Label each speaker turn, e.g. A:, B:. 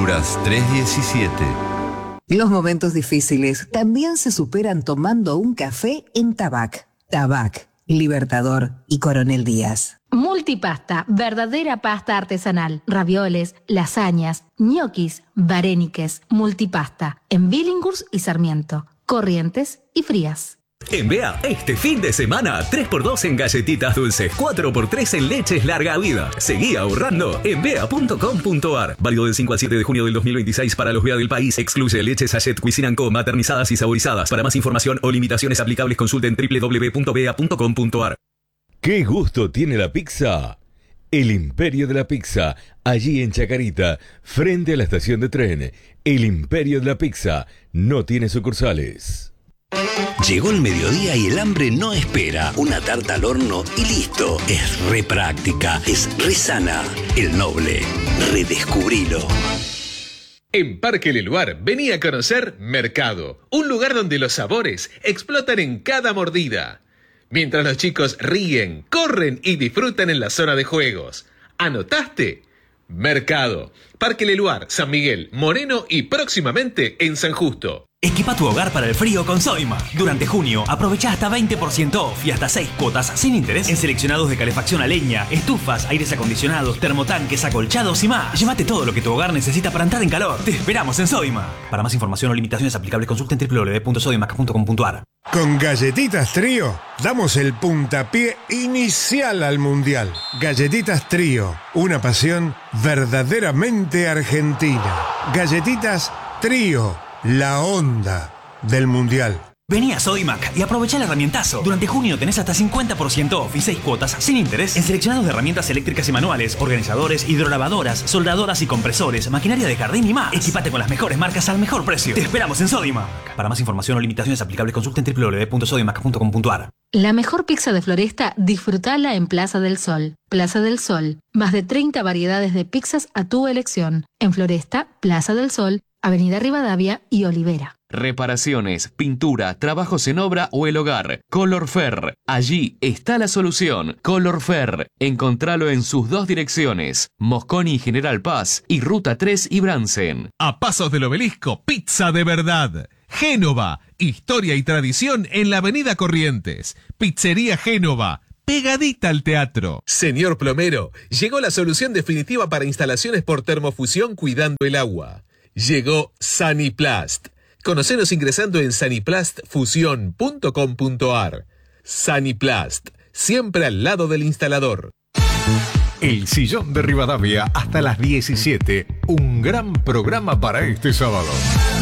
A: Honduras 317.
B: Los momentos difíciles también se superan tomando un café en Tabac. Tabac, Libertador y Coronel Díaz.
C: Multipasta, verdadera pasta artesanal. Ravioles, lasañas, ñoquis, varéniques. Multipasta, en Billinghurst y Sarmiento. Corrientes y Frías.
D: En Bea, este fin de semana, 3x2 en galletitas dulces, 4x3 en leches larga vida. Seguí ahorrando en bea.com.ar. Válido del 5 al 7 de junio del 2026 para los Bea del país. Excluye leches Sachet Cuisine & Co. maternizadas y saborizadas. Para más información o limitaciones aplicables, consulten www.bea.com.ar.
E: ¿Qué gusto tiene la pizza? El Imperio de la Pizza, allí en Chacarita, frente a la estación de tren. El Imperio de la Pizza no tiene sucursales.
F: Llegó el mediodía y el hambre no espera. Una tarta al horno y listo. Es re práctica, es re sana. El Noble, redescubrilo.
G: En Parque Leluar vení a conocer Mercado, un lugar donde los sabores explotan en cada mordida. Mientras los chicos ríen, corren y disfrutan en la zona de juegos. ¿Anotaste? Mercado, Parque Leluar, San Miguel, Moreno y próximamente en San Justo.
H: Equipa tu hogar para el frío con Soima. Durante junio, aprovecha hasta 20% off y hasta 6 cuotas sin interés en seleccionados de calefacción a leña, estufas, aires acondicionados, termotanques, acolchados y más. Llévate todo lo que tu hogar necesita para entrar en calor. Te esperamos en Soima. Para más información o limitaciones aplicables, consulten www.soimac.com.ar.
I: Con Galletitas Trío, damos el puntapié inicial al Mundial. Galletitas Trío, una pasión verdaderamente argentina. Galletitas Trío, la onda del Mundial.
H: Vení a Sodimac y aprovecha el herramientazo. Durante junio tenés hasta 50% off y 6 cuotas sin interés en seleccionados de herramientas eléctricas y manuales, organizadores, hidrolavadoras, soldadoras y compresores, maquinaria de jardín y más. Equipate con las mejores marcas al mejor precio. Te esperamos en Sodimac. Para más información o limitaciones aplicables, consulten www.sodimac.com.ar.
C: La mejor pizza de Floresta, disfrutala en Plaza del Sol. Plaza del Sol. Más de 30 variedades de pizzas a tu elección. En Floresta, Plaza del Sol, Avenida Rivadavia y Olivera.
J: Reparaciones, pintura, trabajos en obra o el hogar. Colorfer. Allí está la solución. Colorfer. Encontralo en sus dos direcciones. Mosconi y General Paz y Ruta 3 y Bransen.
K: A pasos del Obelisco, pizza de verdad. Génova. Historia y tradición en la Avenida Corrientes. Pizzería Génova. Pegadita al teatro.
G: Señor plomero, llegó la solución definitiva para instalaciones por termofusión cuidando el agua. Llegó Saniplast. Conocenos ingresando en saniplastfusion.com.ar. Saniplast, siempre al lado del instalador.
L: El Sillón de Rivadavia hasta las 17. Un gran programa para este sábado.